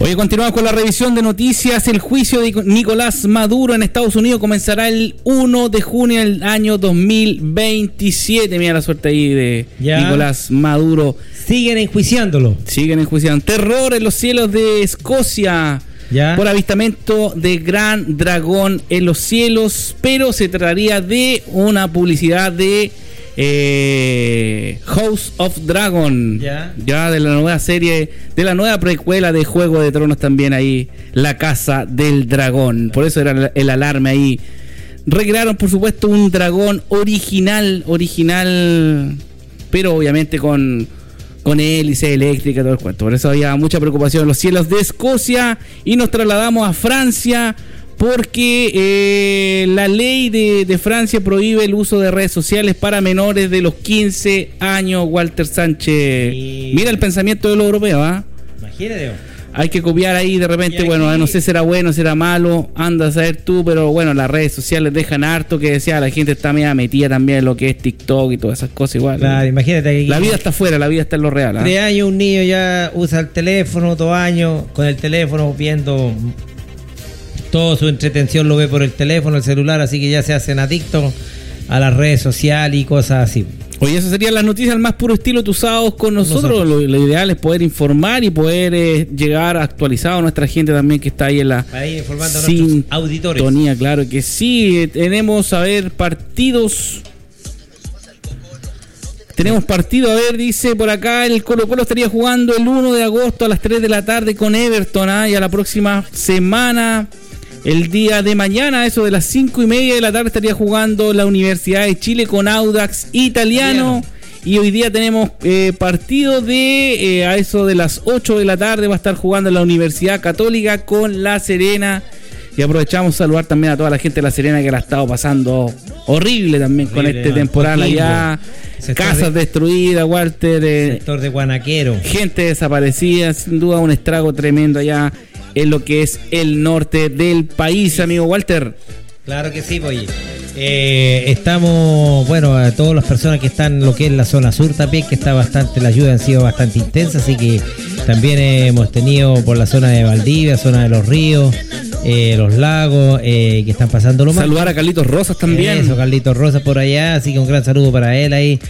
Hoy continuamos con la revisión de noticias. El juicio de Nicolás Maduro en Estados Unidos comenzará el 1 de junio del año 2027. Mira la suerte ahí de Nicolás Maduro. Siguen enjuiciándolo. Terror en los cielos de Escocia. Por avistamiento de gran dragón en los cielos, pero se trataría de una publicidad de House of Dragon, ya de la nueva serie, de la nueva precuela de Juego de Tronos también ahí, La Casa del Dragón. Por eso era el alarme ahí. Recrearon por supuesto un dragón original, pero obviamente con hélice eléctrica, todo el cuento. Por eso había mucha preocupación en los cielos de Escocia. Y nos trasladamos a Francia, porque la ley de Francia prohíbe el uso de redes sociales para menores de los 15 años, Walter Sánchez. Mira el pensamiento de los europeos, ¿ah? Imagínate. Hay que copiar ahí de repente, bueno, no sé si será bueno, será malo, anda a saber tú, pero bueno, las redes sociales dejan harto que decía, la gente está media metida también en lo que es TikTok y todas esas cosas igual. Claro, imagínate que la vida está afuera, la vida está en lo real. 3 años un niño ya usa el teléfono, 2 años con el teléfono viendo toda su entretención, lo ve por el teléfono, el celular, así que ya se hacen adictos a las redes sociales y cosas así. Oye, esas serían las noticias al más puro estilo tusados con nosotros. Lo ideal es poder informar y poder llegar actualizado a nuestra gente también que está ahí en la informando a nuestros auditores. Claro que sí. Tenemos, a ver, partidos. Tenemos partido, a ver, dice por acá, el Colo-Colo estaría jugando el 1 de agosto a las 3 de la tarde con Everton, y a la próxima semana, el día de mañana, eso de las 5:30 de la tarde, estaría jugando la Universidad de Chile con Audax Italiano. Y hoy día tenemos partido de a eso de las 8 de la tarde va a estar jugando la Universidad Católica con La Serena. Y aprovechamos saludar también a toda la gente de La Serena que la ha estado pasando horrible también con este temporal allá. Casas destruidas, Walter. Sector de Guanaquero. Gente desaparecida, sin duda un estrago tremendo allá en lo que es el norte del país, amigo Walter. Claro que sí, oye. Estamos, bueno, a todas las personas que están en lo que es la zona sur también, que está bastante, la lluvia ha sido bastante intensa, así que también hemos tenido por la zona de Valdivia, zona de los ríos, los lagos, que están pasando lo mal. Saludar a Carlitos Rosas también. Eso, Carlitos Rosas por allá, así que un gran saludo para él ahí,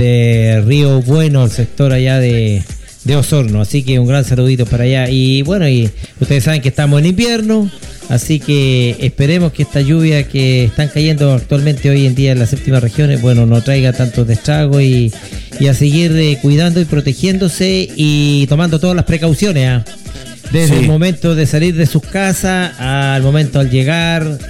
de Río Bueno, el sector allá de Osorno, así que un gran saludito para allá. Y bueno, y ustedes saben que estamos en invierno, así que esperemos que esta lluvia que están cayendo actualmente hoy en día en las séptimas regiones, bueno, no traiga tantos estragos y a seguir cuidando y protegiéndose y tomando todas las precauciones, desde el momento de salir de sus casas al momento al llegar,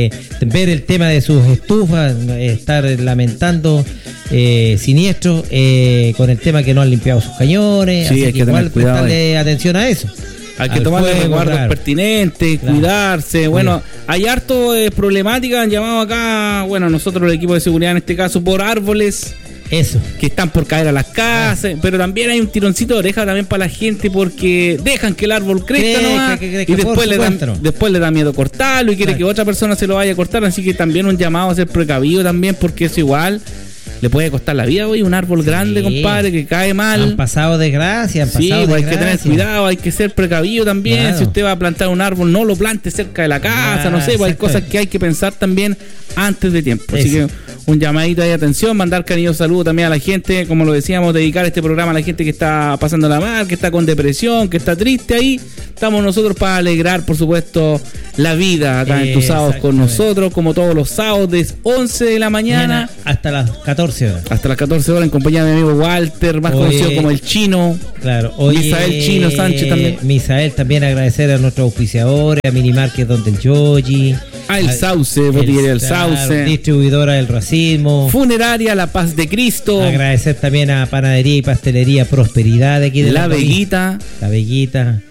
ver el tema de sus estufas, estar lamentando siniestros con el tema que no han limpiado sus cañones, sí, así que igual prestarle atención a eso. Hay que tomar los resguardos pertinentes, cuidarse. Bueno, hay harto problemática, han llamado acá, bueno, nosotros el equipo de seguridad en este caso, por árboles. Eso. Que están por caer a las casas, pero también hay un tironcito de oreja también para la gente porque dejan que el árbol crezca nomás y después le da miedo cortarlo y quiere que otra persona se lo vaya a cortar, así que también un llamado a ser precavido también porque eso igual le puede costar la vida hoy, un árbol grande, compadre, que cae mal. Han pasado desgracia, hay que tener cuidado, hay que ser precavido también. Claro. Si usted va a plantar un árbol, no lo plante cerca de la casa, no sé, hay cosas que hay que pensar también antes de tiempo. Así que un llamadito de atención, mandar cariñoso saludo también a la gente, como lo decíamos, dedicar este programa a la gente que está pasándola mal, que está con depresión, que está triste ahí. Estamos nosotros para alegrar, por supuesto, la vida acá en tus sábados con nosotros, como todos los sábados, desde 11 de la mañana hasta las 14 horas. Hasta las 14 horas en compañía de mi amigo Walter, más conocido como el Chino. Claro, Misael Chino Sánchez también. Misael, también agradecer a nuestros auspiciadores, a Minimarket donde el Yogi. El Sauce, botillería El Sauce. Distribuidora del Racismo. Funeraria La Paz de Cristo. Agradecer también a Panadería y Pastelería Prosperidad de aquí de La Veguita. La Veguita.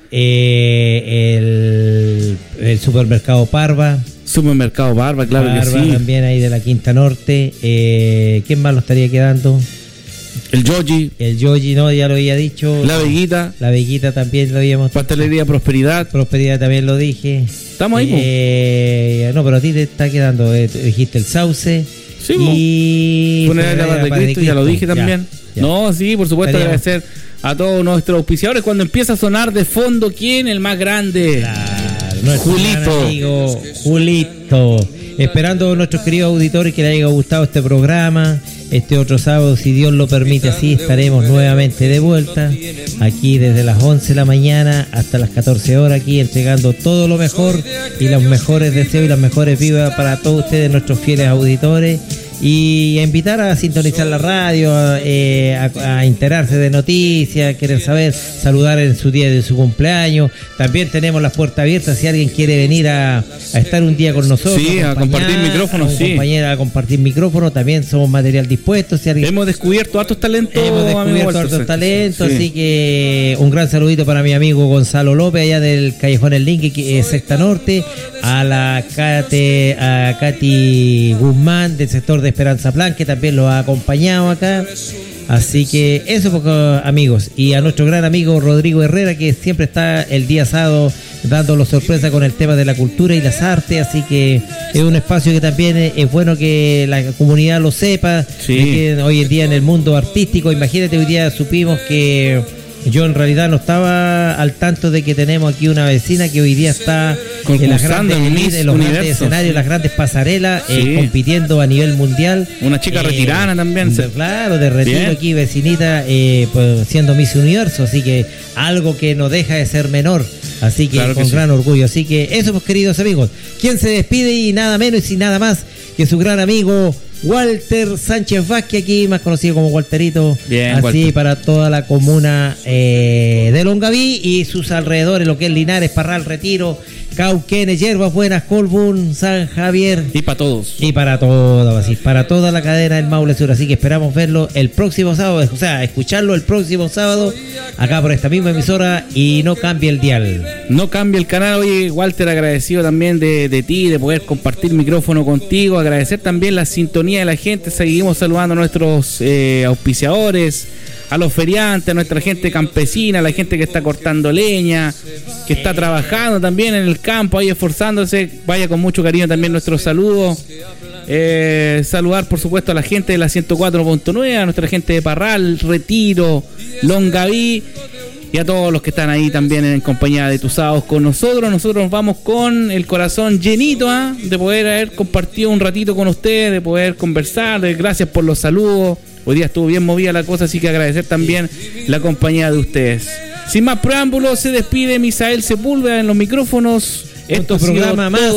El Supermercado Parva. Supermercado Barba, claro que sí. También ahí de la Quinta Norte. ¿Quién más lo estaría quedando? El Yogi. El Yogi, no, ya lo había dicho. La Veguita. La Veguita también lo habíamos dicho. Pastelería Prosperidad. Prosperidad también lo dije. Estamos ahí, no, pero a ti te está quedando, dijiste el Sauce. Sí, y Funeraria La Paz de Cristo, ya lo dije también. Ya. No, sí, por supuesto, agradecer a todos nuestros auspiciadores. Cuando empieza a sonar de fondo, ¿quién? El más grande. Claro, Julito. Amigo Julito. Esperando a nuestros queridos auditores que les haya gustado este programa. Este otro sábado, si Dios lo permite así, estaremos nuevamente de vuelta. Aquí desde las 11 de la mañana hasta las 14 horas, aquí entregando todo lo mejor y los mejores deseos y las mejores vibras para todos ustedes, nuestros fieles auditores. Y a invitar a sintonizar la radio, a enterarse de noticias, querer saber, saludar en su día de su cumpleaños. También tenemos las puertas abiertas si alguien quiere venir a estar un día con nosotros. Sí, a compartir micrófonos, sí. A compartir micrófonos, también somos material dispuesto. Si alguien... Hemos descubierto hartos talentos. Así que un gran saludito para mi amigo Gonzalo López, allá del Callejón El Linque, que es Sexta Norte, a Katy Guzmán del sector de Esperanza Plan, que también lo ha acompañado acá. Así que eso, amigos, y a nuestro gran amigo Rodrigo Herrera, que siempre está el día sábado dándonos sorpresa con el tema de la cultura y las artes. Así que es un espacio que también es bueno que la comunidad lo sepa. Sí. Que hoy en día en el mundo artístico, imagínate, hoy día supimos que yo en realidad no estaba al tanto de que tenemos aquí una vecina que hoy día está en las grandes los grandes escenarios, las grandes pasarelas, sí, compitiendo a nivel mundial. Una chica retirada también. Claro, de retiro. Bien. Aquí, vecinita, pues, siendo Miss Universo, así que algo que no deja de ser menor. Así que claro, con gran orgullo. Así que eso, pues, queridos amigos. ¿Quién se despide? Y nada menos y nada más que su gran amigo Walter Sánchez Vázquez, aquí más conocido como Walterito. Bien, así Walter. Para toda la comuna de Longaví y sus alrededores, lo que es Linares, Parral, Retiro, Cauquenes, Yerbas Buenas, Colbún, San Javier. Y para todos. Y para todos, así, para toda la cadena del Maule Sur. Así que esperamos verlo el próximo sábado, o sea, escucharlo el próximo sábado, acá por esta misma emisora, y no cambie el dial. No cambie el canal. Oye, Walter, agradecido también de ti, de poder compartir micrófono contigo, agradecer también la sintonía de la gente. Seguimos saludando a nuestros auspiciadores, a los feriantes, a nuestra gente campesina, a la gente que está cortando leña, que está trabajando también en el campo, ahí esforzándose. Vaya con mucho cariño también nuestros saludos. Saludar por supuesto a la gente de la 104.9, a nuestra gente de Parral, Retiro, Longaví, y a todos los que están ahí también en compañía de tus sábados con nosotros. Nosotros nos vamos con el corazón llenito de poder haber compartido un ratito con ustedes, de poder conversar. Gracias por los saludos. Hoy día estuvo bien movida la cosa, así que agradecer también la compañía de ustedes. Sin más preámbulos, se despide Misael Sepúlveda en los micrófonos. Esto es programa más.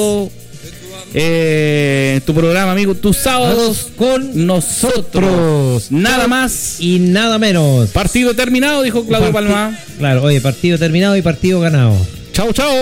Tu programa, amigo, tus sábados con nosotros. Nada más y nada menos. Partido terminado, dijo Claudio Palma. Claro, oye, partido terminado y partido ganado. Chau, chau.